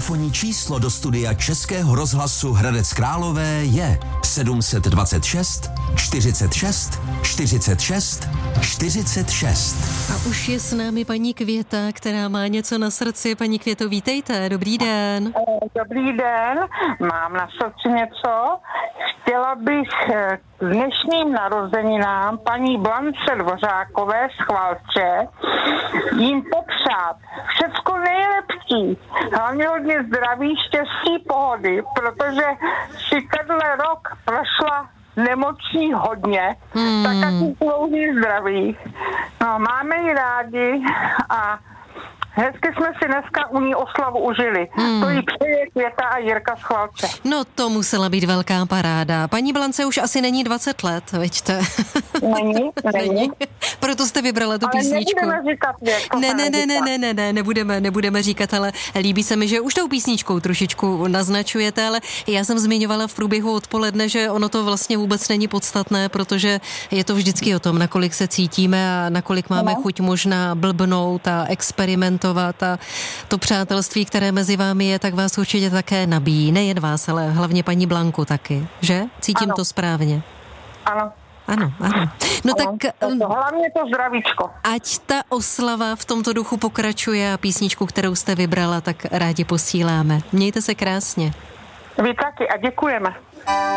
Telefonní číslo do studia Českého rozhlasu Hradec Králové je 726 46 46 46. A už je s námi paní Květa, která má něco na srdci. Paní Květo, vítejte, dobrý den. Dobrý den, mám na srdci něco. Chtěla bych k dnešním narozeninám paní Blance Dvořákové z Chvalče jim popřát všecko nejlepší. Hlavně hodně zdraví, štěstí, pohody, protože si tenhle rok prošla nemocí hodně, tak taky dlouhý zdraví. No, máme ji rádi a hezky jsme si dneska u ní oslavu užili. To jí přeje Květa a Jirka z Chvalče. No to musela být velká paráda. Paní Blance už asi není 20 let, veďte. Není. Proto jste vybrala tu písničku. Ale nebudeme říkat věk. Nebudeme říkat, ale líbí se mi, že už tou písničkou trošičku naznačujete, ale já jsem zmiňovala v průběhu odpoledne, že ono to vlastně vůbec není podstatné, protože je to vždycky o tom, nakolik se cítíme a nakolik máme chuť možná blbnout a experimentovat a to přátelství, které mezi vámi je, tak vás určitě také nabíjí. Nejen vás, ale hlavně paní Blanku taky, že? Cítím to správně. Ano. Ano. No tak hlavně to zdravíčko. Ať ta oslava v tomto duchu pokračuje a písničku, kterou jste vybrala, tak rádi posíláme. Mějte se krásně. Vy taky a děkujeme.